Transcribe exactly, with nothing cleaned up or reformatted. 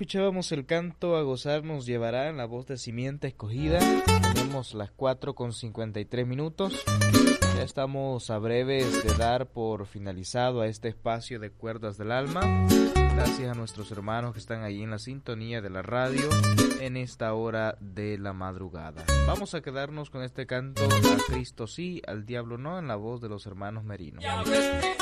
escuchábamos el canto A Gozar Nos Llevará en la voz de Simiente Escogida. Tenemos las cuatro con cincuenta y tres minutos. Ya estamos a breves de dar por finalizado a este espacio de Cuerdas del Alma. Gracias a nuestros hermanos que están ahí en la sintonía de la radio en esta hora de la madrugada. Vamos a quedarnos con este canto A Cristo sí, al diablo no, en la voz de los hermanos Merino.